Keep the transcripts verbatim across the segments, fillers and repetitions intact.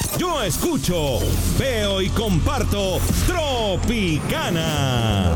Yo escucho, veo y comparto Tropicana.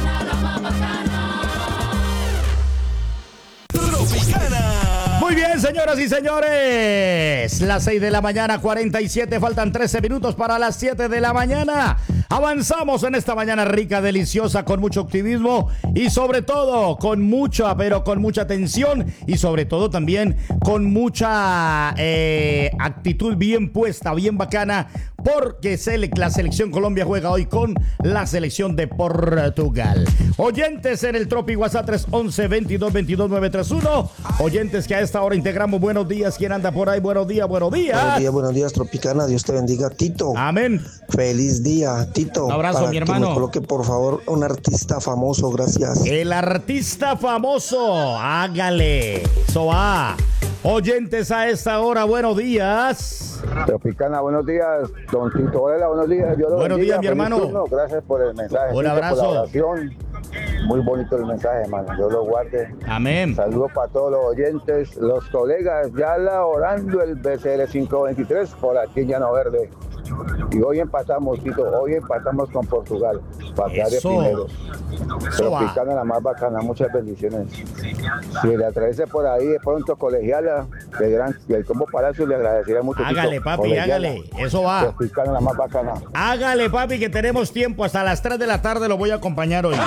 Tropicana. Muy bien, señoras y señores. Las seis de la mañana, cuarenta y siete. Faltan trece minutos para las siete de la mañana. Avanzamos en esta mañana rica, deliciosa, con mucho optimismo y sobre todo con mucha, pero con mucha atención y sobre todo también con mucha eh, actitud bien puesta, bien bacana, porque la selección Colombia juega hoy con la selección de Portugal. Oyentes en el Tropi WhatsApp tres once, veintidós, veintidós, nueve treinta y uno. Oyentes que a esta hora integramos. Buenos días. ¿Quién anda por ahí? Buenos días, buenos días. Buenos días, buenos días, Tropicana. Dios te bendiga, Tito. Amén. Feliz día, Tito. Un abrazo, para mi que hermano. me coloque, por favor, un artista famoso. Gracias. El artista famoso. Hágale. Eso va. Oyentes a esta hora, buenos días. Tropicana, buenos días, don Tito. Hola, buenos días. Dios lo buenos bendiga. días, mi Feliz hermano. turno. Gracias por el mensaje. Un abrazo. Por la oración. Muy bonito el mensaje, hermano. Dios lo guarde. Amén. Saludos para todos los oyentes, los colegas, ya laborando el B C L quinientos veintitrés por aquí en Llano Verde. Y hoy empatamos, Tito, hoy empatamos con Portugal. Para quedar de Eso. primeros. Eso va. Tropicana, la más bacana, muchas bendiciones. Si le atraviese por ahí de pronto colegiala, de gran, del Combo Palacio, le agradecería mucho. Hágale, Tito. papi, Colegiala. hágale. Eso va. Tropicana, la más bacana. Hágale, papi, que tenemos tiempo. Hasta las tres de la tarde lo voy a acompañar hoy.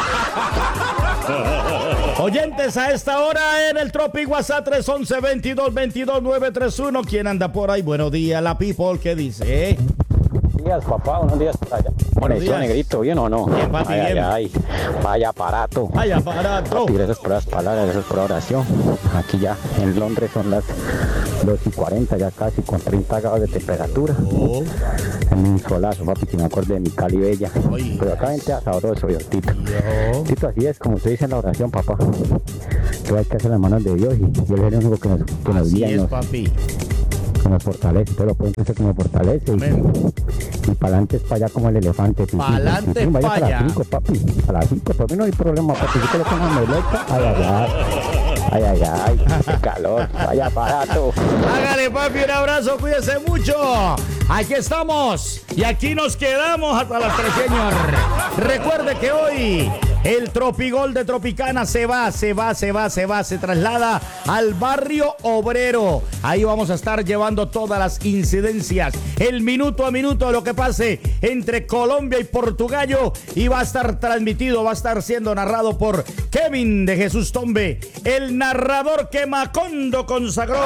Oyentes a esta hora en el Tropi WhatsApp tres once, veintidós, veintidós, nueve treinta y uno. ¿Quién anda por ahí? Buenos días, la people. ¿Qué dice? Buenos días, papá. Buenos días por allá. Buenos días. Negrito, ¿bien o no? Bien, papi, ay, bien. Ay, ay. Vaya aparato. Vaya aparato. Papi, gracias por las palabras, gracias por la oración. Aquí ya en Londres son las dos y cuarenta, ya casi con treinta grados de temperatura. Oh. En un solazo, papi, que me acuerdo de mi Cali Bella. Oye. Pero acá vente a sabroso, yo, Tito. Yo. Tito, así es, como usted dice en la oración, papá. Que hay que hacer las manos de Dios y Dios es el único que nos, que nos Así guía, es, nos, papi. que nos fortalece. Todo lo puede hacer que nos fortalece. Amén. Y, y para adelante es para allá como el elefante. Pa'lante es vaya pa' para allá. las cinco, papi. A las cinco, por mí no hay problema, papi. Yo coloco una meleta. Ay, ay, ay. Ay, ay, ay. Qué calor. Vaya aparato. Hágale, papi, un abrazo, cuídese mucho. Aquí estamos y aquí nos quedamos hasta las tres, señor. Recuerde que hoy el Tropigol de Tropicana se va, se va, se va, se va, se traslada al barrio obrero. Ahí vamos a estar llevando todas las incidencias, el minuto a minuto de lo que pase entre Colombia y Portugal, y va a estar transmitido, va a estar siendo narrado por Kevin de Jesús Tombe, el narrador que Macondo consagró.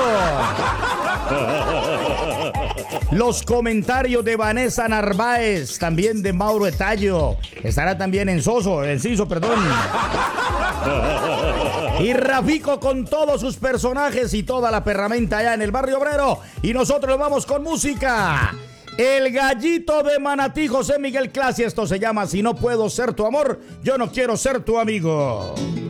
Los comentarios de Vanessa Narváez, también de Mauro Etallo. Estará también en Soso, en Ciso, perdón. Y Rafico con todos sus personajes y toda la perramenta allá en el barrio obrero. Y nosotros vamos con música. El gallito de Manatí, José Miguel Clase. Esto se llama Si no puedo ser tu amor, yo no quiero ser tu amigo.